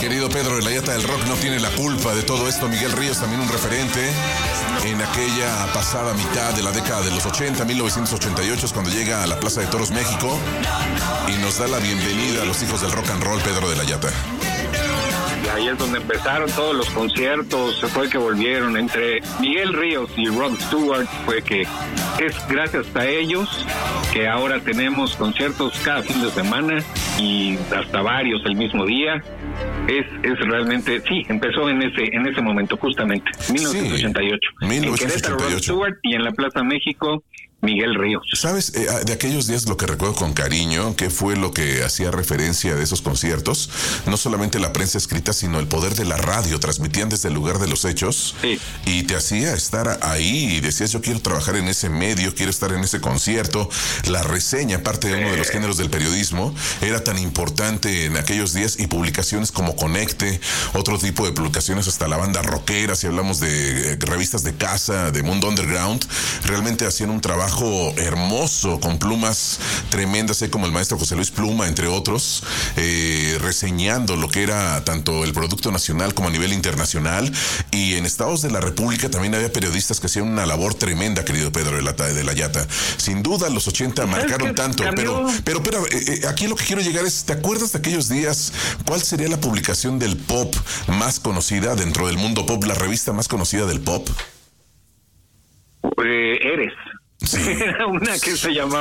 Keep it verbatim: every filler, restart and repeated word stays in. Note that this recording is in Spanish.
querido Pedro, la Yata del Rock no tiene la culpa de todo esto. Miguel Ríos, también un referente en aquella pasada mitad de la década de los ochenta, mil novecientos ochenta y ocho, es cuando llega a la Plaza de Toros México y nos da la bienvenida a los hijos del rock and roll, Pedro de la Yata. Ahí es donde empezaron todos los conciertos, fue que volvieron entre Miguel Ríos y Rod Stewart, fue que es gracias a ellos que ahora tenemos conciertos cada fin de semana y hasta varios el mismo día. Es es realmente, sí, empezó en ese en ese momento justamente, mil novecientos ochenta y ocho. Sí, mil novecientos ochenta y ocho. En Querétaro, Rod Stewart, y en la Plaza México, Miguel Ríos. ¿Sabes? Eh, de aquellos días lo que recuerdo con cariño, que fue lo que hacía referencia de esos conciertos, no solamente la prensa escrita, sino el poder de la radio. Transmitían desde el lugar de los hechos, sí, y te hacía estar ahí y decías, yo quiero trabajar en ese medio, quiero estar en ese concierto. La reseña, parte de uno de los géneros del periodismo, era tan importante en aquellos días, y publicaciones como Conecte, otro tipo de publicaciones, hasta la banda rockera, si hablamos de eh, revistas de casa, de Mundo Underground, realmente hacían un trabajo hermoso, con plumas tremendas, eh, como el maestro José Luis Pluma, entre otros, eh, reseñando lo que era tanto el producto nacional como a nivel internacional. Y en estados de la República también había periodistas que hacían una labor tremenda, querido Pedro de la, de la Yata. Sin duda los ochenta marcaron tanto, pero, pero, pero eh, aquí lo que quiero llegar es, ¿te acuerdas de aquellos días? ¿Cuál sería la publicación del pop más conocida dentro del mundo pop, la revista más conocida del pop? Eh, Eres. Sí. Era una que se llamaba